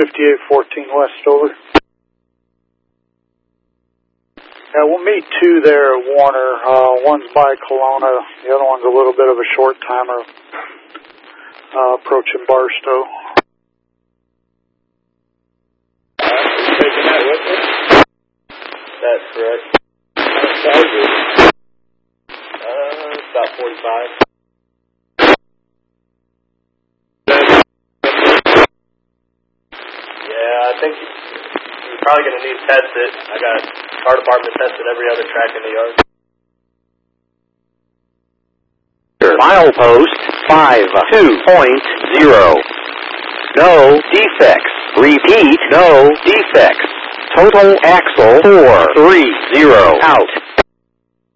5814 West, over. Yeah, we'll meet two there at Warner. One's by Kelowna, the other one's a little bit of a short timer approaching Barstow. Taking that with me? That's correct. It's about 45. Yeah, I think you're probably going to need to test it. I got car department tested every other track in the yard. Milepost 52.0. No defects. Repeat, no defects. Total axle 430 out.